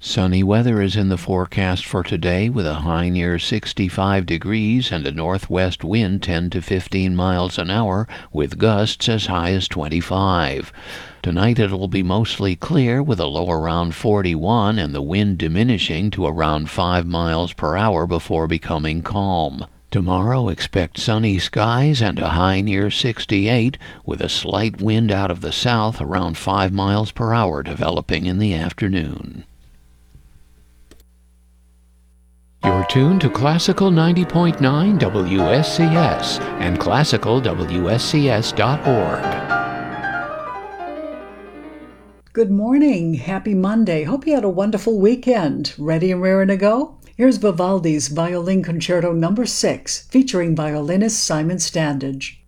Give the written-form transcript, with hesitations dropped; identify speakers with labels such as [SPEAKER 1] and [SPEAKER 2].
[SPEAKER 1] Sunny weather is in the forecast for today with a high near 65 degrees and a northwest wind 10 to 15 miles an hour with gusts as high as 25. Tonight it'll be mostly clear with a low around 41 and the wind diminishing to around 5 miles per hour before becoming calm. Tomorrow expect sunny skies and a high near 68 with a slight wind out of the south around 5 miles per hour developing in the afternoon. You're tuned to Classical 90.9 WSCS and classicalwscs.org.
[SPEAKER 2] Good morning. Happy Monday. Hope you had a wonderful weekend. Ready and raring to go? Here's Vivaldi's Violin Concerto No. 6, featuring violinist Simon Standage.